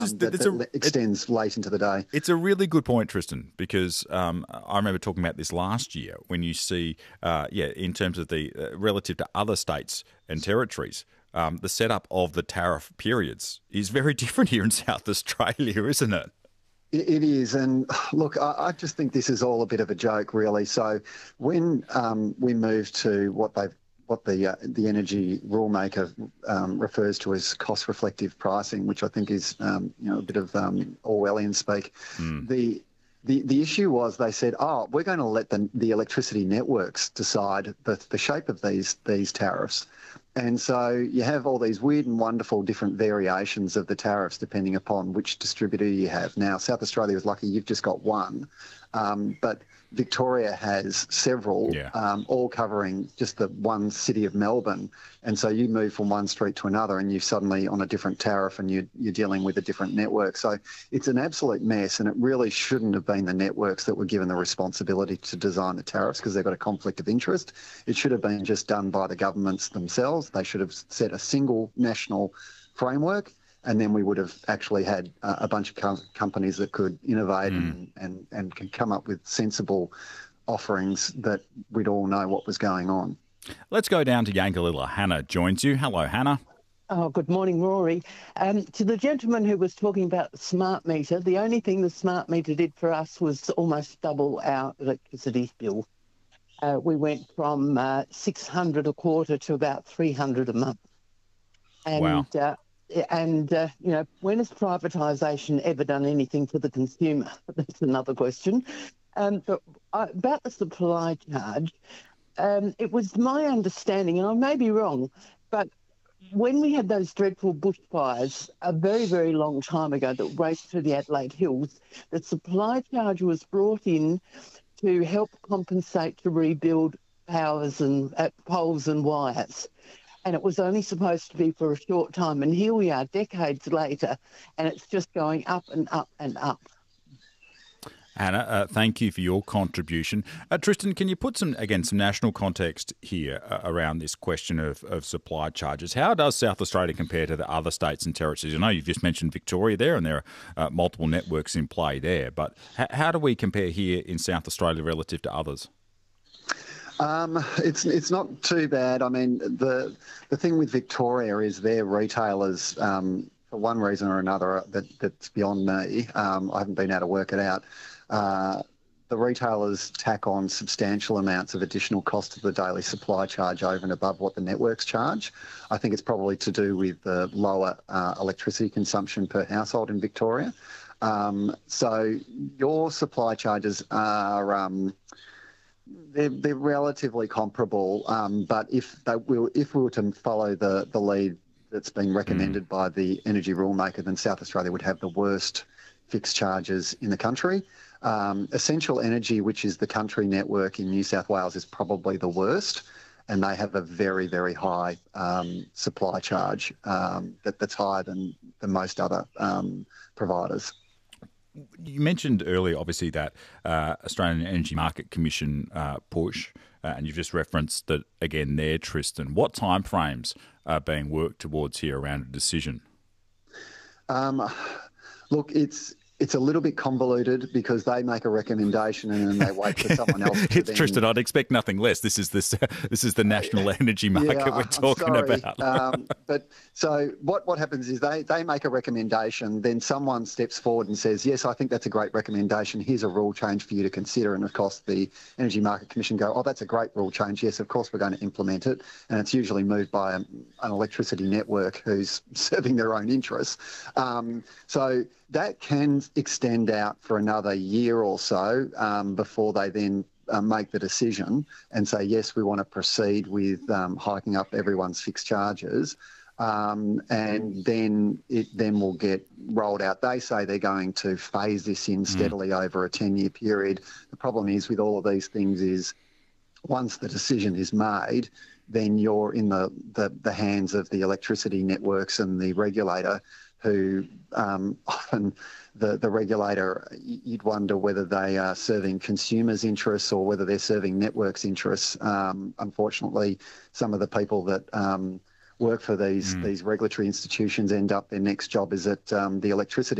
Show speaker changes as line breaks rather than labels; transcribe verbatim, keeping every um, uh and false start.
It's,
that,
it's
that
a,
extends
it,
late into the day.
It's a really good point, Tristan, because um, I remember talking about this last year when you see, uh, yeah, in terms of the uh, relative to other states and territories, um, the setup of the tariff periods is very different here in South Australia, isn't it?
It is, and look, I, I just think this is all a bit of a joke, really. So, when um, we moved to what they've what the uh, the energy rulemaker um, refers to as cost-reflective pricing, which I think is um, you know a bit of um, Orwellian speak.
Mm.
The the the issue was they said, oh, we're going to let the the electricity networks decide the the shape of these these tariffs. And so you have all these weird and wonderful different variations of the tariffs depending upon which distributor you have. Now, South Australia is lucky you've just got one, um, but Victoria has several,
Yeah.
um, all covering just the one city of Melbourne. And so you move from one street to another and you're suddenly on a different tariff and you, you're dealing with a different network. So it's an absolute mess, and it really shouldn't have been the networks that were given the responsibility to design the tariffs because they've got a conflict of interest. It should have been just done by the governments themselves. They should have set a single national framework, and then we would have actually had uh, a bunch of com- companies that could innovate mm. and, and, and can come up with sensible offerings that we'd all know what was going on.
Let's go down to Yankalilla. Hannah joins you. Hello, Hannah.
Oh, good morning, Rory. Um, to the gentleman who was talking about the smart meter, the only thing the smart meter did for us was almost double our electricity bill. Uh, we went from uh, six hundred a quarter to about three hundred a month. And,
wow.
Uh, and uh, you know, when has privatisation ever done anything for the consumer? That's another question. Um, but uh, about the supply charge, um, it was my understanding, and I may be wrong, but when we had those dreadful bushfires a very, very long time ago that raced through the Adelaide Hills, the supply charge was brought in to help compensate to rebuild powers and uh, poles and wires. And it was only supposed to be for a short time. And here we are decades later, and it's just going up and up and up.
Hannah, uh, thank you for your contribution. Uh, Tristan, can you put some, again, some national context here uh, around this question of, of supply charges? How does South Australia compare to the other states and territories? I know you've just mentioned Victoria there, and there are uh, multiple networks in play there, but h- how do we compare here in South Australia relative to others?
Um, it's it's not too bad. I mean, the the thing with Victoria is their retailers, um, for one reason or another, that, that's beyond me. Um, I haven't been able to work it out. Uh, the retailers tack on substantial amounts of additional cost to the daily supply charge over and above what the networks charge. I think it's probably to do with the lower uh, electricity consumption per household in Victoria. Um, so your supply charges are... Um, They're, they're relatively comparable, um, but if they will, if we were to follow the, the lead that's been recommended mm. by the energy rulemaker, then South Australia would have the worst fixed charges in the country. Um, Essential Energy, which is the country network in New South Wales, is probably the worst, and they have a very, very high um, supply charge um, that, that's higher than, than most other um, providers.
You mentioned earlier, obviously, that uh, Australian Energy Market Commission uh, push, uh, and you've just referenced that again there, Tristan. What timeframes are being worked towards here around a decision?
Um, look, it's it's a little bit convoluted because they make a recommendation and then they wait for someone else to
It's
then...
Tristan, I'd expect nothing less. This is this this is the national energy market
yeah,
we're talking
I'm sorry.
about.
um, but so what, what happens is they, they make a recommendation, then someone steps forward and says, yes, I think that's a great recommendation. Here's a rule change for you to consider. And of course, the Energy Market Commission go, oh, that's a great rule change. Yes, of course, we're going to implement it. And it's usually moved by a, an electricity network who's serving their own interests. Um, so that can extend out for another year or so um, before they then uh, make the decision and say, yes, we want to proceed with um, hiking up everyone's fixed charges. Um, and then it then will get rolled out. They say they're going to phase this in steadily mm. over a ten-year period. The problem is with all of these things is once the decision is made, then you're in the, the, the hands of the electricity networks and the regulator, who um, often the, the regulator, you'd wonder whether they are serving consumers' interests or whether they're serving networks' interests. Um, unfortunately, some of the people that um, work for these
Mm.
these regulatory institutions end up their next job is at um, the electricity